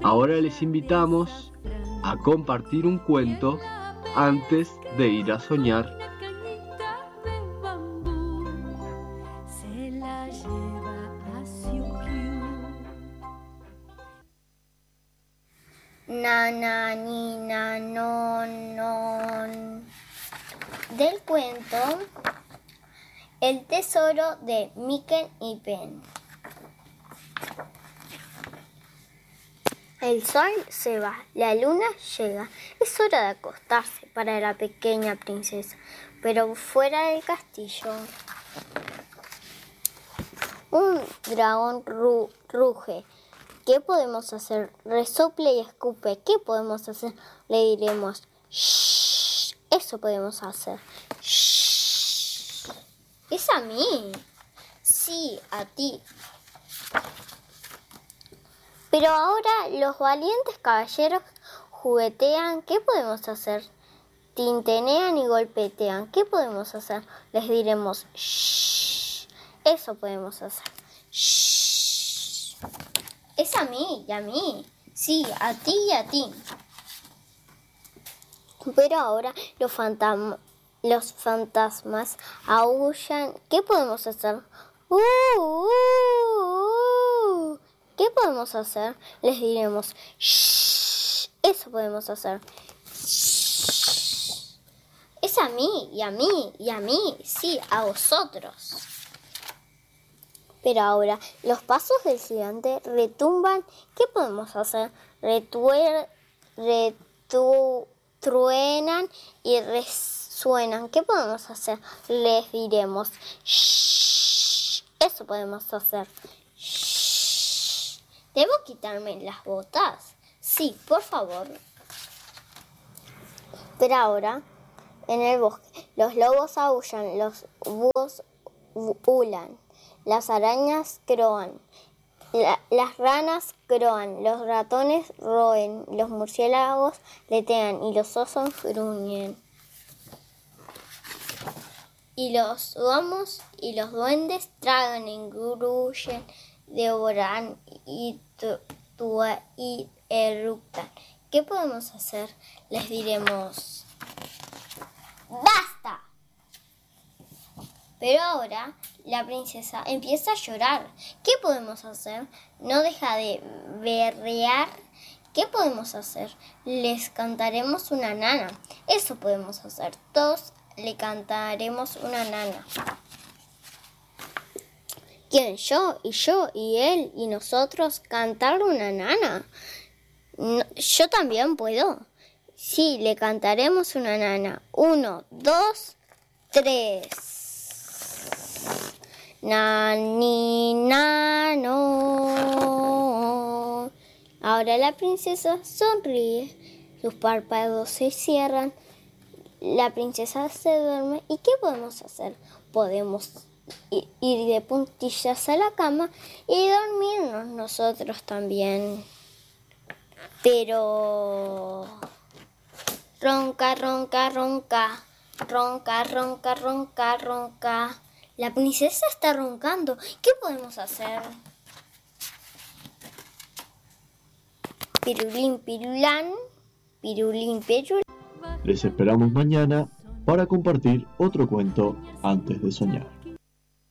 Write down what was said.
Ahora les invitamos a compartir un cuento antes de ir a soñar. Nana, nina, non, non. Del cuento El tesoro de Mickey y Ben. El sol se va, la luna llega. Es hora de acostarse para la pequeña princesa. Pero fuera del castillo, un dragón ruge. ¿Qué podemos hacer? Resople y escupe. ¿Qué podemos hacer? Le diremos, shh. Eso podemos hacer. Shh. ¿Es a mí? Sí, a ti. Pero ahora los valientes caballeros juguetean. ¿Qué podemos hacer? Tintenean y golpetean. ¿Qué podemos hacer? Les diremos, shh. Eso podemos hacer. Shh. Es a mí y a mí. Sí, a ti y a ti. Pero ahora los fantasmas aúllan. ¿Qué podemos hacer? ¿Qué podemos hacer? Les diremos, shh. Eso podemos hacer. Shh. Es a mí y a mí y a mí. Sí, a vosotros. Pero ahora los pasos del gigante retumban. ¿Qué podemos hacer? Truenan y resuenan. ¿Qué podemos hacer? Les diremos, shh. Eso podemos hacer. Shh. ¿Debo quitarme las botas? Sí, por favor. Pero ahora, en el bosque, los lobos aúllan, los búhos ulan. Las arañas croan, las ranas croan, los ratones roen, los murciélagos letean y los osos gruñen. Y los gnomos y los duendes tragan, engullen, devoran y eructan. ¿Qué podemos hacer? Les diremos, ¡basta! Pero ahora la princesa empieza a llorar. ¿Qué podemos hacer? No deja de berrear. ¿Qué podemos hacer? Les cantaremos una nana. Eso podemos hacer. Todos le cantaremos una nana. ¿Quién? Yo y él y nosotros cantarle una nana. No, yo también puedo. Sí, le cantaremos una nana. 1, 2, 3. Nani, nano. Ahora la princesa sonríe, sus párpados se cierran, la princesa se duerme. ¿Y qué podemos hacer? Podemos ir de puntillas a la cama y dormirnos nosotros también. Pero ronca, ronca, ronca, ronca, ronca, ronca, ronca. La princesa está roncando. ¿Qué podemos hacer? Pirulín, pirulán, pirulín, pirulán. Les esperamos mañana para compartir otro cuento antes de soñar.